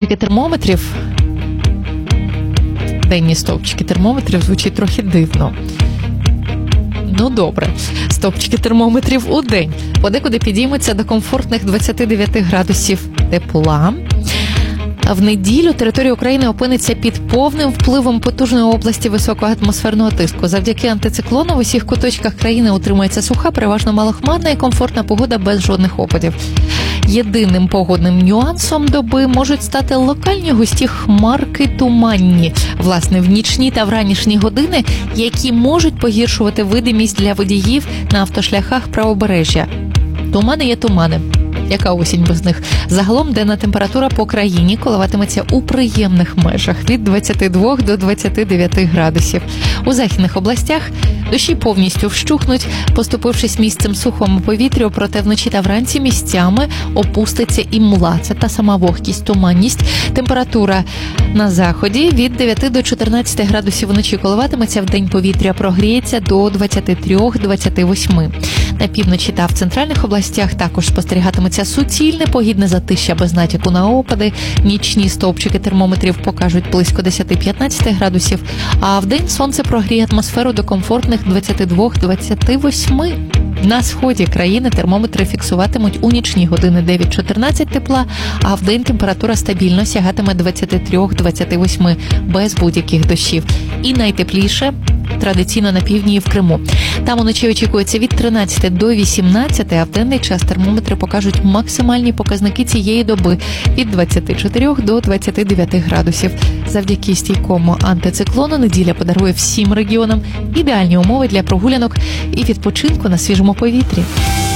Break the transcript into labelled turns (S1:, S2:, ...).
S1: стовпчики термометрів. Денні стовпчики термометрів звучить трохи дивно. Ну, добре. Стовпчики термометрів у день подекуди підіймуться до комфортних 29 градусів тепла. В неділю територія України опиниться під повним впливом потужної області високого атмосферного тиску. Завдяки антициклону в усіх куточках країни утримується суха, переважно малохмарна і комфортна погода без жодних опадів. Єдиним погодним нюансом доби можуть стати локальні густі хмарки туманні, власне, в нічні та вранішні години, які можуть погіршувати видимість для водіїв на автошляхах правобережжя. Тумани є тумани. Яка осінь без них? Загалом денна температура по країні коливатиметься у приємних межах від 22 до 29 градусів. У західних областях дощі повністю вщухнуть, поступившись місцем сухому повітрю, проте вночі та вранці місцями опуститься і мла. Це та сама вогкість, туманність. Температура на заході від 9 до 14 градусів вночі коливатиметься, вдень повітря прогріється до 23-28. На півночі та в центральних областях також спостерігатиметься суцільне погідне затища без натяку на опади. Нічні стовпчики термометрів покажуть близько 10-15 градусів, а вдень сонце прогріє атмосферу до комфортних 22-28. На сході країни термометри фіксуватимуть у нічні години 9-14 тепла, а вдень температура стабільно сягатиме 23-28 без будь-яких дощів. І найтепліше традиційно на півдні і в Криму. Там уночі очікується від 13 до 18, а в денний час термометри покажуть максимальні показники цієї доби від 24 до 29 градусів. Завдяки стійкому антициклону неділя подарує всім регіонам ідеальні умови для прогулянок і відпочинку на свіжому повітрі.